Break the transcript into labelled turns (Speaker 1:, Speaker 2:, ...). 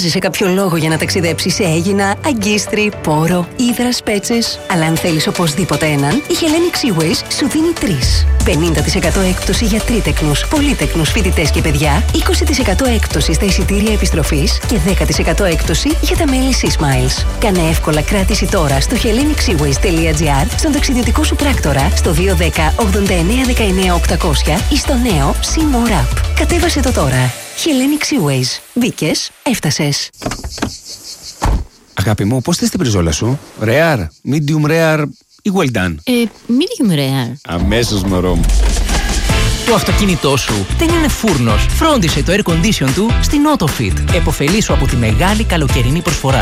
Speaker 1: σε κάποιο λόγο για να ταξιδέψεις σε Αίγινα, Αγκίστρι, Πόρο, Ύδρα, Πέτσες. Αλλά αν θέλεις οπωσδήποτε έναν, η Hellenic Seaways σου δίνει 3. 50% έκπτωση για τρίτεκνους, πολύτεκνους φοιτητές και παιδιά, 20% έκπτωση στα εισιτήρια επιστροφής και 10% έκπτωση για τα μέλη Seasmiles. Κάνε εύκολα κράτηση τώρα στο hellenicsseaways.gr, στον ταξιδιωτικό σου πράκτορα, στο 210 89 19 800 ή στο νέο Sea More App. Κατέβασε το τώρα. Hellenic Seaways. Μπήκες, έφτασες.
Speaker 2: Αγάπη μου, πώς θες την μπριζόλα σου? Rare, medium rare ή well done?
Speaker 3: Medium rare.
Speaker 2: Αμέσως, μωρό μου.
Speaker 4: Το αυτοκίνητό σου δεν είναι φούρνος. Φρόντισε το air condition του στην AutoFit. Εποφελήσου από τη μεγάλη καλοκαιρινή προσφορά.